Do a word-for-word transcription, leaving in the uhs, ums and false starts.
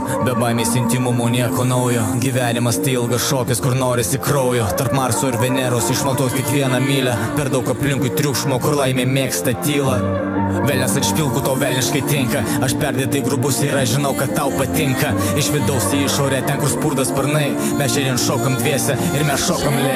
Be baimės intimumo nieko naujo. Gyvenimas tai ilgas šokis, kur norisi kraujo. Tarp Marso ir Veneros išmatuot kiekvieną mylę. Per daug aplinkui triukšmo, kur laimė mėgsta tylą. Velnias ant špilkų tau velniškai tinka. Aš perdėtai grubus ir aš žinau, kad tau patinka. Iš vidaus į išorę, ten kur spurda sparnai. Mes šiandien šokam dviese ir mes šokam lėtai.